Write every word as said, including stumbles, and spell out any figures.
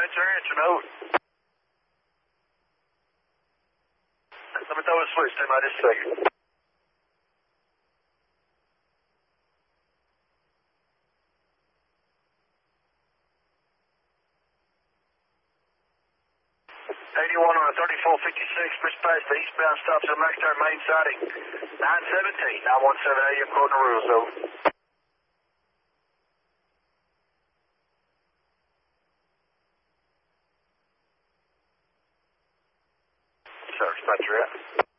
Spencer, answer note. Let me throw a switch, stand by just a second. eighty-one on a thirty-four fifty-six, push past the eastbound stop to max turn main siding. nine seventeen, nine one seven A M, quoting the rules, over. Sir, Spencer, yeah.